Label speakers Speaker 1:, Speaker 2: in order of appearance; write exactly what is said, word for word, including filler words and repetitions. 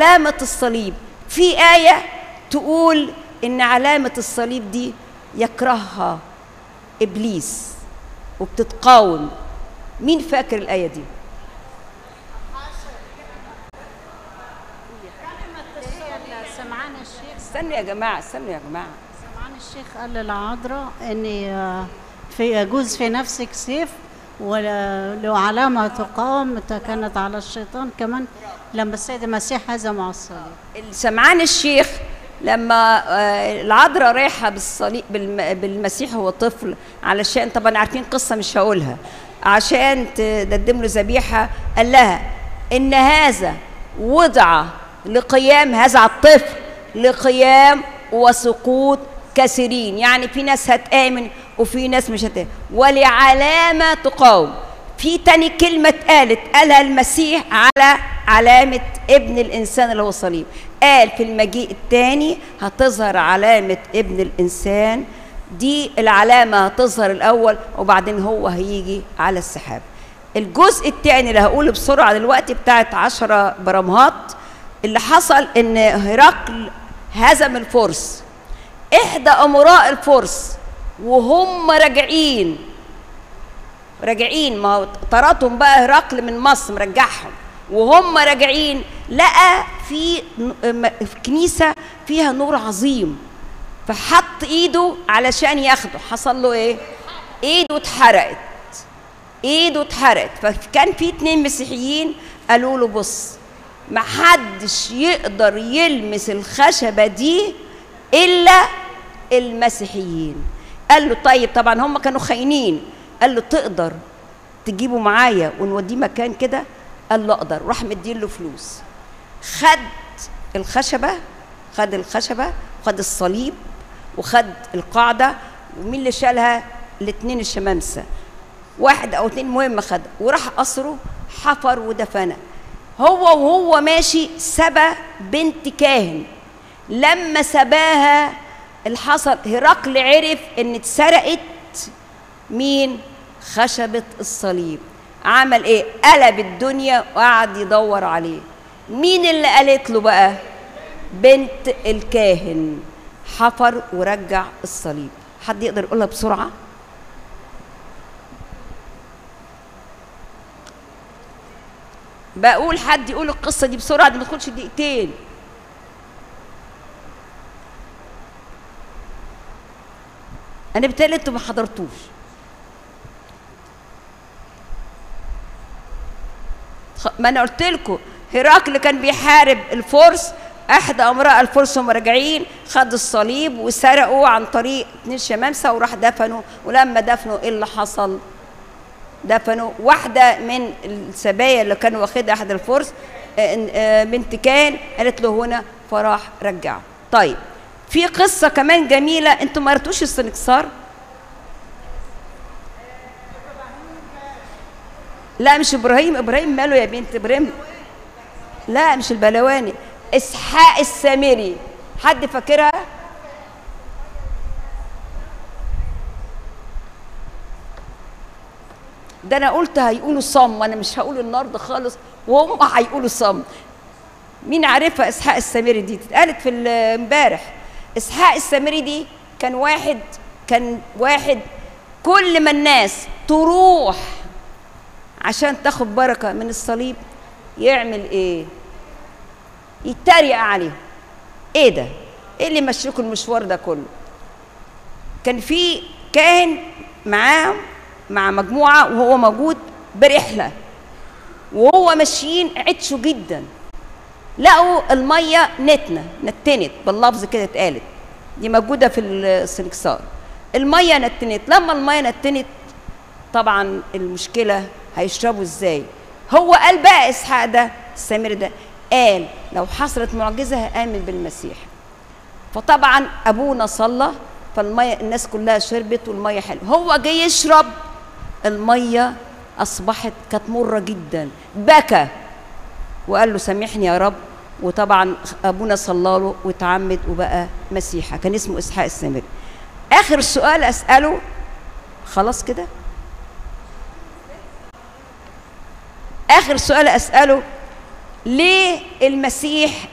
Speaker 1: علامة الصليب. في آية تقول إن علامة الصليب دي يكرهها إبليس وبتتقاوم. مين فاكر الآية دي؟
Speaker 2: سمعان الشيخ
Speaker 1: استنوا يا جماعة، استنوا يا جماعة.
Speaker 2: سمعان الشيخ قال للعذراء إن في يجوز في نفسك سيف ولو علامة تقاوم كانت على الشيطان كمان لما السيد المسيح هزم على الصليب.
Speaker 1: سمعان الشيخ لما العذراء رايحة بالصليب بالمسيح هو طفل، علشان طبعا عارفين قصة مش هقولها، عشان تقدم له ذبيحة، قال لها إن هذا وضع لقيام هذا الطفل لقيام وسقوط كثيرين، يعني في ناس هتآمن وفي ناس مش هتآمن، ولعلامة تقاوم. في تاني كلمة اتقالت قالها المسيح على علامة ابن الإنسان اللي هو الصليب، قال في المجيء الثاني هتظهر علامة ابن الإنسان، دي العلامة هتظهر الأول وبعدين هو هيجي على السحاب. الجزء الثاني اللي هقوله بسرعة دلوقتي بتاعت عشرة برمهات، اللي حصل إن هرقل هزم الفرس، إحدى أمراء الفرس وهم راجعين راجعين ما هو طردهم بقى هرقل من مصر مرجعهم، وهم راجعين لقى في كنيسة فيها نور عظيم، فحط ايده علشان ياخده، حصل له ايه؟ ايده اتحرقت، ايده اتحرقت. فكان في اتنين مسيحيين قالوا له بص، ما حدش يقدر يلمس الخشبة دي الا المسيحيين. قال له طيب، طبعا هم كانوا خاينين، قال له تقدر تجيبه معايا ونوديه مكان كده؟ قال له اقدر. راح مدين له فلوس، خد الخشبه خد الخشبه وخد الصليب وخد القاعده. ومين اللي شالها؟ الاثنين الشمامسه، واحد او اثنين مهم، خد وراح قصره، حفر ودفنها. هو وهو ماشي سبى بنت كاهن، لما سباها اللي حصل هرقل عرف ان اتسرقت مين؟ خشبة الصليب. عمل ايه؟ قلب الدنيا وقعد يدور عليه. مين اللي قالت له بقى؟ بنت الكاهن. حفر ورجع الصليب. حد يقدر يقولها بسرعة؟ بقول حد يقول القصة دي بسرعة، دي ما تاخدش دقيقتين. أنا بالتالي أنتوا ما حضرتوش. ما أنا قلت لكم هرقل كان بيحارب الفرس، أحد أمراء الفرس هم راجعين خد الصليب وسرقوا عن طريق اتنين شمامسة وراح دفنوا. ولما دفنوا إيه اللي حصل؟ دفنوا واحدة من السبايا اللي كانوا واخدها أحد الفرس، بنت كان قالت له هنا، فراح رجعه. طيب في قصة كمان جميلة، انتوا ما قريتوش السنكسار؟ لا مش ابراهيم، ابراهيم ماله يا بنت ابراهيم؟ لا مش البلواني، اسحاق السامري. حد فاكرها؟ ده انا قلت هيقولوا صم، وانا مش هقول النهارده خالص وهم هيقولوا صم. مين عارفها اسحاق السامري دي؟ اتقالت في امبارح. اسحاق السامري دي كان واحد كان واحد كل ما الناس تروح عشان تاخد بركه من الصليب يعمل ايه؟ يتريق عليهم. ايه ده؟ ايه اللي مشيكوا المشوار ده كله؟ كان في كاهن معاهم مع مجموعه وهو موجود برحله، وهو ماشيين عطشوا جدا، لقوا الميه نتنه نتنت باللفظ كده اتقالت، دي موجوده في السنكسار. الميه نتنت، لما الميه نتنت طبعا المشكله هيشربوا ازاي؟ هو قال بقى اسحاق ده السامري ده قال لو حصلت معجزه هامن بالمسيح. فطبعا ابونا صلى، فالميه الناس كلها شربت والميه حلوه. هو جاي يشرب الميه اصبحت كانت مره جدا، بكى وقال له سامحني يا رب. وطبعا ابونا صلى له واتعمد وبقى مسيحا. كان اسمه اسحاق السامري. اخر سؤال اساله، خلاص كده، اخر سؤال اساله، ليه المسيح